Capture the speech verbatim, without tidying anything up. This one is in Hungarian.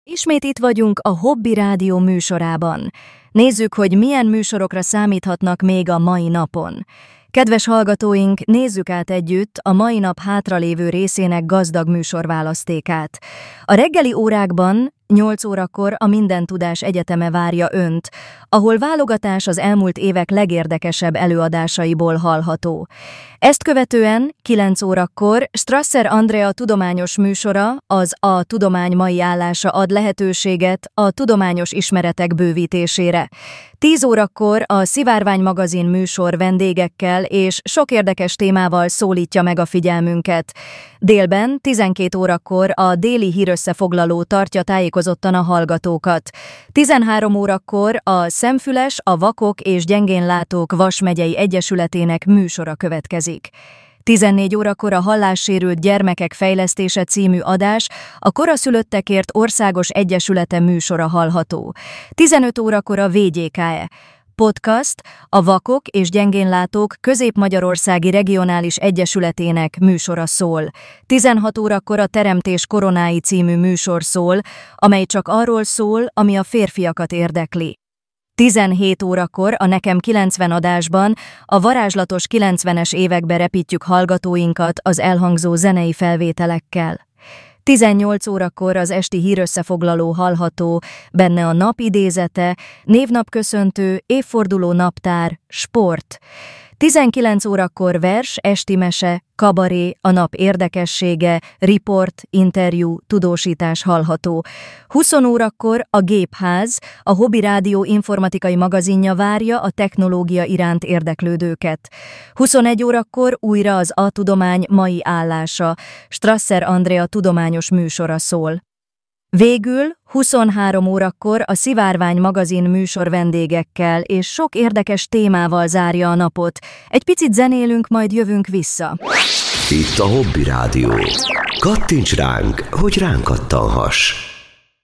Ismét itt vagyunk a Hobby Rádió műsorában. Nézzük, hogy milyen műsorokra számíthatnak még a mai napon. Kedves hallgatóink, nézzük át együtt a mai nap hátralévő részének gazdag műsorválasztékát. A reggeli órákban nyolc órakor a Minden Tudás Egyeteme várja Önt, ahol válogatás az elmúlt évek legérdekesebb előadásaiból hallható. Ezt követően kilenc órakor Strasser Andrea tudományos műsora, az A Tudomány mai állása ad lehetőséget a tudományos ismeretek bővítésére. tíz órakor a Szivárvány magazin műsor vendégekkel és sok érdekes témával szólítja meg a figyelmünket. Délben tizenkét órakor a déli hírösszefoglaló tartja tájékozottan a hallgatókat. tizenhárom órakor a Szemfüles, a Vakok és Gyengénlátók Vas megyei egyesületének műsora következik. tizennégy órakor a Hallássérült Gyermekek Fejlesztése című adás, a Koraszülöttekért Országos Egyesülete műsora hallható. tizenöt órakor a vé gyé ká e podcast, a Vakok és Gyengénlátók Közép-Magyarországi Regionális Egyesületének műsora szól. tizenhat órakor a Teremtés koronái című műsor szól, amely csak arról szól, ami a férfiakat érdekli. tizenhét órakor a Nekem kilencven adásban a varázslatos kilencvenes évekbe repítjük hallgatóinkat az elhangzó zenei felvételekkel. tizennyolc órakor az esti hírösszefoglaló hallható, benne a nap idézete, névnapköszöntő, évforduló naptár, sport. tizenkilenc órakor vers, esti mese, kabaré, a nap érdekessége, riport, interjú, tudósítás hallható. húsz órakor a Gépház, a Hobby Rádió informatikai magazinja várja a technológia iránt érdeklődőket. huszonegy órakor újra az A Tudomány mai állása, Strasser Andrea tudományos műsora szól. Végül huszonhárom órakor a Szivárvány magazin műsor vendégekkel és sok érdekes témával zárja a napot. Egy picit zenélünk, majd jövünk vissza. Itt a Hobby Rádió. Kattints ránk, hogy ránk kattanhass.